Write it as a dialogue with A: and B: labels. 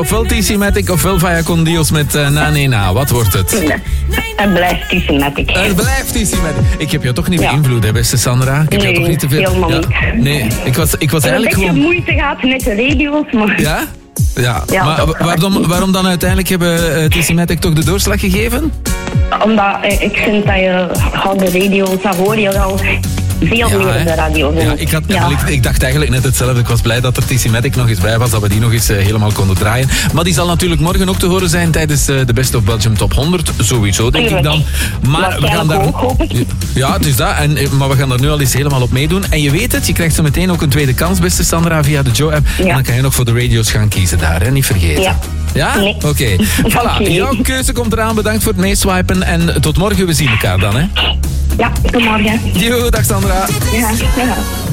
A: ofwel TC-Matic ofwel via Condios met Na Nee Na. Wat wordt het?
B: Het blijft TC-Matic.
A: Het blijft TC-Matic. Ik heb jou toch niet beïnvloed, hè, beste Sandra? Ik heb jou toch niet te veel...
B: helemaal niet.
A: Nee, ik was eigenlijk gewoon...
B: Ik heb moeite gehad met de radio's, maar...
A: Ja? Ja,
B: Ja,
A: maar waarom dan uiteindelijk hebben TC-Matic toch de doorslag gegeven?
B: Omdat ik vind dat je de radio's, dat hoor je wel veel meer op de radio.
A: Ik dacht eigenlijk net hetzelfde. Ik was blij dat er TC-Matic nog eens bij was, dat we die nog eens helemaal konden draaien. Maar die zal natuurlijk morgen ook te horen zijn tijdens de Best of Belgium Top 100. Sowieso, denk ik dan. Maar we gaan daar...
B: ook, hoop ik.
A: Ja, het is dat. Maar we gaan er nu al eens helemaal op meedoen. En je weet het, je krijgt zo meteen ook een tweede kans, beste Sandra, via de Joe-app. Ja. En dan kan je nog voor de radio's gaan kiezen daar, hè? Niet vergeten.
B: Ja.
A: Ja?
B: Nee.
A: Oké. Voilà, jouw keuze komt eraan. Bedankt voor het meeswipen. En tot morgen, we zien elkaar dan, hè?
B: Ja, tot morgen.
A: Yo, dag Sandra.
B: Ja.